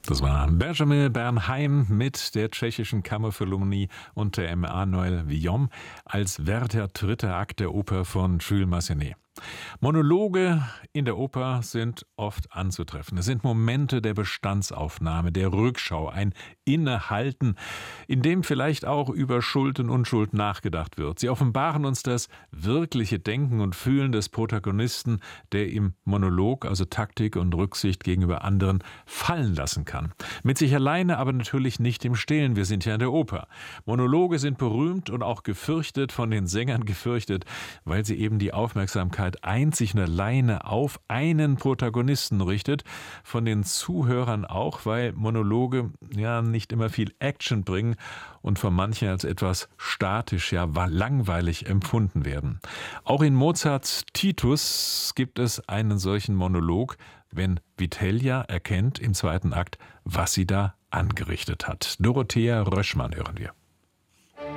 Das war Benjamin Bernheim mit der tschechischen Kammerphilharmonie unter Emmanuel Villaume als Werther dritter Akt der Oper von Jules Massenet. Monologe in der Oper sind oft anzutreffen. Es sind Momente der Bestandsaufnahme, der Rückschau, ein Innehalten, in dem vielleicht auch über Schuld und Unschuld nachgedacht wird. Sie offenbaren uns das wirkliche Denken und Fühlen des Protagonisten, der im Monolog, also Taktik und Rücksicht gegenüber anderen, fallen lassen kann. Mit sich alleine, aber natürlich nicht im Stillen. Wir sind ja in der Oper. Monologe sind berühmt und auch gefürchtet, von den Sängern gefürchtet, weil sie eben die Aufmerksamkeit einzig und alleine auf einen Protagonisten richtet, von den Zuhörern auch, weil Monologe ja nicht immer viel Action bringen und von manchen als etwas statisch, ja langweilig empfunden werden. Auch in Mozarts Titus gibt es einen solchen Monolog, wenn Vitellia erkennt im zweiten Akt, was sie da angerichtet hat. Dorothea Röschmann hören wir.